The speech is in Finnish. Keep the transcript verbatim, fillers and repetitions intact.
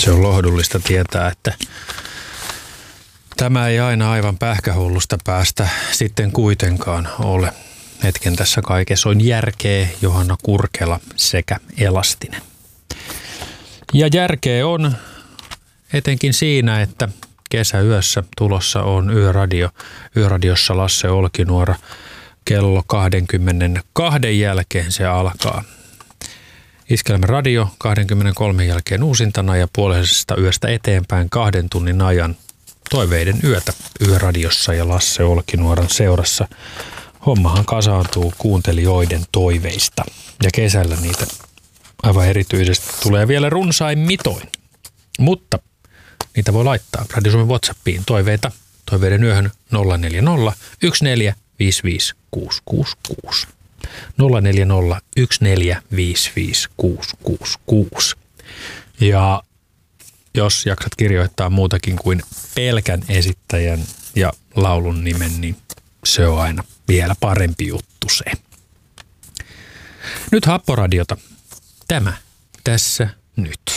Se on lohdullista tietää, että tämä ei aina aivan pähkähullusta päästä sitten kuitenkaan ole. Hetken tässä kaikessa on järkeä, Johanna Kurkela sekä Elastinen. Ja järkeä on etenkin siinä, että kesäyössä tulossa on Yöradio. Yöradiossa Lasse Olkinuora. Kello kaksikymmentäkaksi jälkeen se alkaa. Iskelmä radio kaksikymmentäkolme jälkeen uusintana ja puolisesta yöstä eteenpäin kahden tunnin ajan toiveiden yötä Yöradiossa ja Lasse Olkinuoran seurassa. Hommahan kasaantuu kuuntelijoiden toiveista ja kesällä niitä aivan erityisesti tulee vielä runsain mitoin. Mutta niitä voi laittaa Radio Suomen WhatsAppiin toiveita toiveiden yöhön nolla neljä nolla yksi neljä viisi viisi kuusi kuusi kuusi. nolla neljä nolla yksi neljä viisi viisi kuusi kuusi kuusi. Ja jos jaksat kirjoittaa muutakin kuin pelkän esittäjän ja laulun nimen, niin se on aina vielä parempi juttu se. Nyt Happoradiota. Tämä tässä nyt.